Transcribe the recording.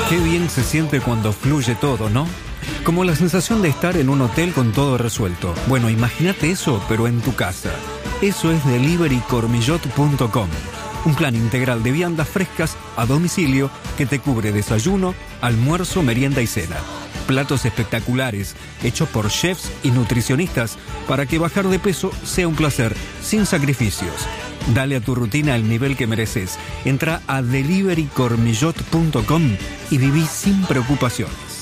Qué bien se siente cuando fluye todo, ¿no? Como la sensación de estar en un hotel con todo resuelto. Bueno, imagínate eso, pero en tu casa. Eso es deliverycormillot.com. Un plan integral de viandas frescas a domicilio que te cubre desayuno, almuerzo, merienda y cena. Platos espectaculares, hechos por chefs y nutricionistas para que bajar de peso sea un placer, sin sacrificios. Dale a tu rutina el nivel que mereces. Entra a deliverycormillot.com y viví sin preocupaciones.